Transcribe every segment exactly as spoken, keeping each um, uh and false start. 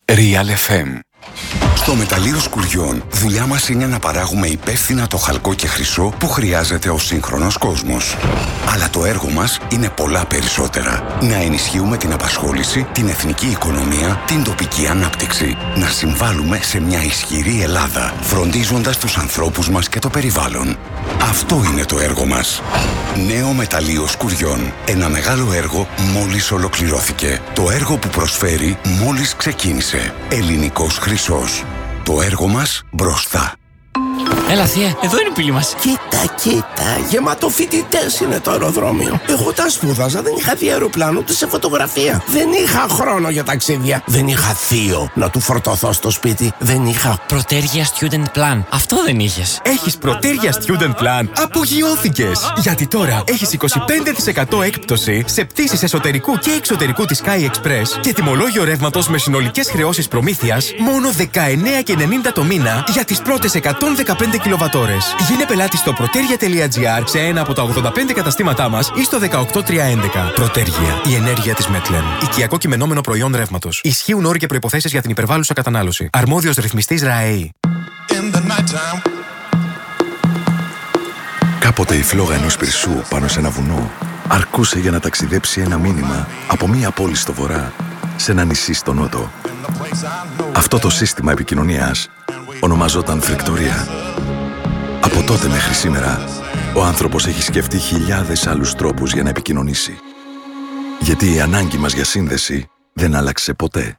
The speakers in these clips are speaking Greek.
Real εφ εμ. Στο μεταλλείο Σκουριών, δουλειά μας είναι να παράγουμε υπεύθυνα το χαλκό και χρυσό που χρειάζεται ο σύγχρονος κόσμος. Αλλά το έργο μας είναι πολλά περισσότερα. Να ενισχύουμε την απασχόληση, την εθνική οικονομία, την τοπική ανάπτυξη. Να συμβάλλουμε σε μια ισχυρή Ελλάδα, φροντίζοντας τους ανθρώπους μας και το περιβάλλον. Αυτό είναι το έργο μας. Νέο μεταλλείο Σκουριών. Ένα μεγάλο έργο μόλις ολοκληρώθηκε. Το έργο που προσφέρει μόλις ξεκίνησε. Ελληνικός χρυσός. Το έργο μας μπροστά. Έλα θεία, εδώ είναι η πύλη μας. Κοίτα, κοίτα, γεμάτο φοιτητές είναι το αεροδρόμιο. Εγώ τα σπούδαζα, δεν είχα δει αεροπλάνο ούτε σε φωτογραφία. Δεν είχα χρόνο για ταξίδια. Δεν είχα θείο να του φορτωθώ στο σπίτι. Δεν είχα Πρωτέργεια Student Plan. Αυτό δεν είχες. Έχεις Πρωτέργεια Student Plan. Απογειώθηκες! Γιατί τώρα έχεις είκοσι πέντε τοις εκατό έκπτωση σε πτήσεις εσωτερικού και εξωτερικού της Sky Express και τιμολόγιο ρεύματος με συνολικές χρεώσεις προμήθειας μόνο δεκαεννέα και ενενήντα το μήνα για τις πρώτες εκατόν δεκαπέντε κιλοβατόρες. Γίνε πελάτη στο protergia τελεία gr σε ένα από τα ογδόντα πέντε καταστήματά μας ή στο δεκαοκτώ τριακόσια έντεκα. Protergia, η ενέργεια της Metlen. Οικιακό κειμενόμενο προϊόν ρεύματος. Ισχύουν όροι και προϋποθέσεις για την υπερβάλλουσα κατανάλωση. Αρμόδιος ρυθμιστής ΡΑΕΗ. Κάποτε η φλόγα ενός πυρσού πάνω σε ένα βουνό αρκούσε για να ταξιδέψει ένα μήνυμα από μία πόλη στο βορρά σε ένα νησί στο νότο. Αυτό το σύστημα επικοινωνίας ονομαζόταν φρεκτορία. Από τότε μέχρι σήμερα, ο άνθρωπος έχει σκεφτεί χιλιάδες άλλους τρόπους για να επικοινωνήσει. Γιατί η ανάγκη μας για σύνδεση δεν άλλαξε ποτέ.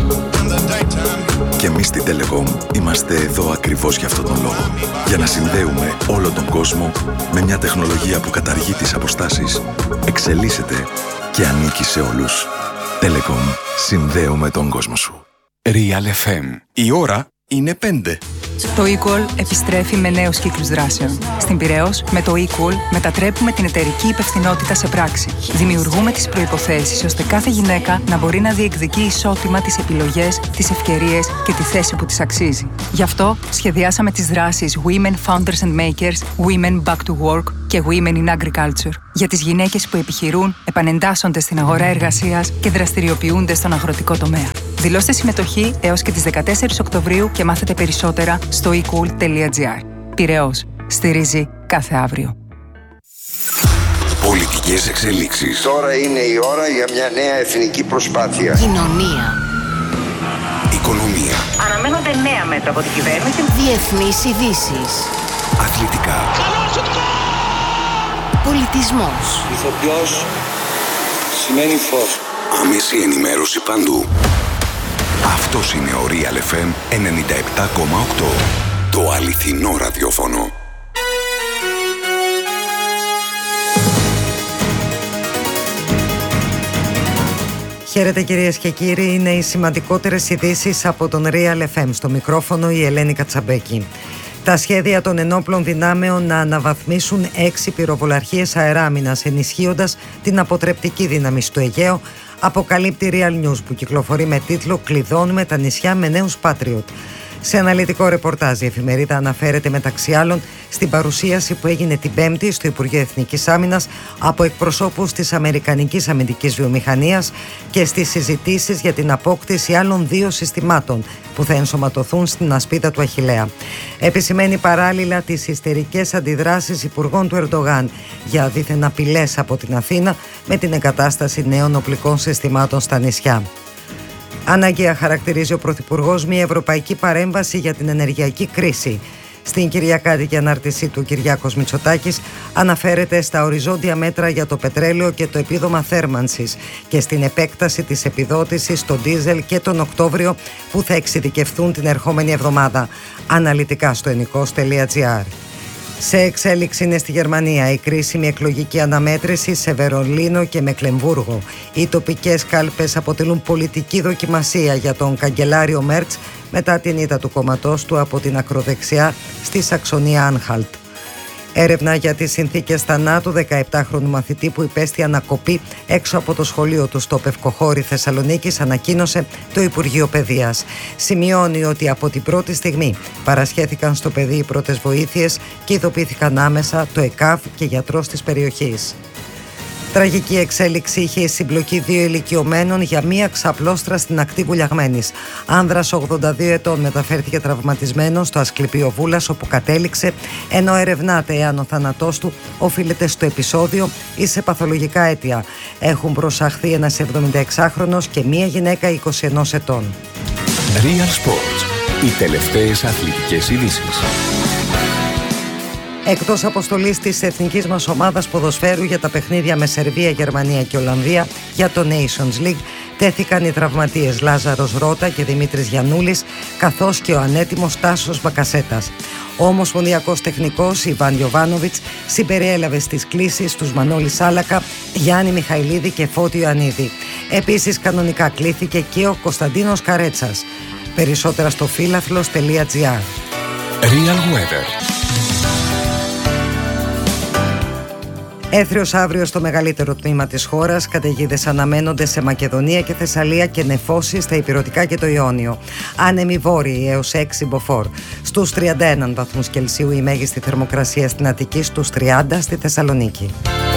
Και εμείς στην Telecom είμαστε εδώ ακριβώς για αυτόν τον λόγο. Για να συνδέουμε όλο τον κόσμο με μια τεχνολογία που καταργεί τις αποστάσεις, εξελίσσεται και ανήκει σε όλους. Telecom. Συνδέουμε τον κόσμο σου. Real εφ εμ. Η ώρα είναι πέντε. Το eCall επιστρέφει με νέους κύκλους δράσεων. Στην Πειραιώς, με το eCall μετατρέπουμε την εταιρική υπευθυνότητα σε πράξη. Δημιουργούμε τις προϋποθέσεις ώστε κάθε γυναίκα να μπορεί να διεκδικεί ισότιμα τις επιλογές, τις ευκαιρίες και τη θέση που της αξίζει. Γι' αυτό σχεδιάσαμε τις δράσεις Women Founders and Makers, Women Back to Work και Women in Agriculture για τις γυναίκες που επιχειρούν, επανεντάσσονται στην αγορά εργασίας και δραστηριοποιούνται στον αγροτικό τομέα. Δηλώστε συμμετοχή έως και τις δεκατέσσερις Οκτωβρίου και μάθετε περισσότερα στο e cool τελεία gr. Πειραιώς. Στηρίζει κάθε αύριο. Πολιτικές εξελίξεις. Τώρα είναι η ώρα για μια νέα εθνική προσπάθεια. Κοινωνία. Οικονομία. Αναμένονται νέα μέτρα από την κυβέρνηση. Διεθνείς ειδήσεις. Αθλητικά. Πολιτισμός. Ηθοποιός σημαίνει φως. Άμεση ενημέρωση παντού. Αυτός είναι ο Real εφ εμ ενενήντα επτά κόμμα οκτώ. Το αληθινό ραδιόφωνο. Χαίρετε κυρίες και κύριοι, είναι οι σημαντικότερες ειδήσεις από τον Real εφ εμ. Στο μικρόφωνο η Ελένη Κατσαμπέκη. Τα σχέδια των ενόπλων δυνάμεων να αναβαθμίσουν έξι πυροβολαρχίες αεράμινας, ενισχύοντας την αποτρεπτική δύναμη στο Αιγαίο, αποκαλύπτει Real News, που κυκλοφορεί με τίτλο «Κλειδώνουμε τα νησιά με νέους Patriot». Σε αναλυτικό ρεπορτάζ η εφημερίδα αναφέρεται μεταξύ άλλων στην παρουσίαση που έγινε την Πέμπτη στο Υπουργείο Εθνικής Άμυνας από εκπροσώπους της Αμερικανικής αμυντικής βιομηχανίας και στις συζητήσεις για την απόκτηση άλλων δύο συστημάτων που θα ενσωματωθούν στην ασπίδα του Αχιλλέα. Επισημαίνει παράλληλα τις ιστερικές αντιδράσεις υπουργών του Ερντογάν για δίθεν απειλές από την Αθήνα με την εγκατάσταση νέων οπλικών συστημάτων στα νησιά. Αναγκαία χαρακτηρίζει ο Πρωθυπουργός μια ευρωπαϊκή παρέμβαση για την ενεργειακή κρίση. Στην κυριακάτικη ανάρτησή του, Κυριάκος Μητσοτάκης αναφέρεται στα οριζόντια μέτρα για το πετρέλαιο και το επίδομα θέρμανσης και στην επέκταση της επιδότησης στο ντίζελ και τον Οκτώβριο που θα εξειδικευθούν την ερχόμενη εβδομάδα. Αναλυτικά στο ενικός τελεία gr. Σε εξέλιξη είναι στη Γερμανία η κρίσιμη εκλογική αναμέτρηση σε Βερολίνο και Μεκλεμβούργο. Οι τοπικές κάλπες αποτελούν πολιτική δοκιμασία για τον καγκελάριο Μέρτς μετά την ήττα του κόμματός του από την ακροδεξιά στη Σαξονία Άνχαλτ. Έρευνα για τις συνθήκες θανάτου δεκαεπτάχρονου μαθητή που υπέστη ανακοπή έξω από το σχολείο του στο Πευκοχώρι Θεσσαλονίκης ανακοίνωσε το Υπουργείο Παιδείας. Σημειώνει ότι από την πρώτη στιγμή παρασχέθηκαν στο παιδί οι πρώτες βοήθειες και ειδοποιήθηκαν άμεσα το ΕΚΑΒ και γιατρός της περιοχής. Τραγική εξέλιξη είχε η συμπλοκή δύο ηλικιωμένων για μία ξαπλώστρα στην ακτή Βουλιαγμένης. Άνδρας ογδόντα δύο ετών μεταφέρθηκε τραυματισμένος στο Ασκληπείο Βούλας, όπου κατέληξε, ενώ ερευνάται εάν ο θάνατός του οφείλεται στο επεισόδιο ή σε παθολογικά αίτια. Έχουν προσαχθεί ένας εβδομηνταεξάχρονος και μία γυναίκα είκοσι ενός ετών. Real Sports. Οι τελευταίες αθλητικές ειδήσεις. Εκτός αποστολής της εθνικής μας ομάδας ποδοσφαίρου για τα παιχνίδια με Σερβία, Γερμανία και Ολλανδία για το Nations League, τέθηκαν οι τραυματίες Λάζαρος Ρώτα και Δημήτρης Γιαννούλης, καθώς και ο ανέτοιμος Τάσος Μπακασέτας. Ο ομοσπονδιακός τεχνικός Ιβάν Γιοβάνοβιτς συμπεριέλαβε στις κλήσεις τους Μανώλη Σάλακα, Γιάννη Μιχαηλίδη και Φώτιο Ανίδη. Επίσης κανονικά κλήθηκε και ο Κωνσταντίνος Καρέτσας. Περισσότερα στο φύλαθλος τελεία τζι άρ. Real Weather. Έθριος αύριο στο μεγαλύτερο τμήμα της χώρας, καταιγίδες αναμένονται σε Μακεδονία και Θεσσαλία και νεφώσεις στα Ηπειρωτικά και το Ιόνιο. Άνεμοι βόρειοι έως έξι μποφόρ. Στους τριάντα ένα βαθμούς Κελσίου η μέγιστη θερμοκρασία στην Αττική, στους τριάντα στη Θεσσαλονίκη.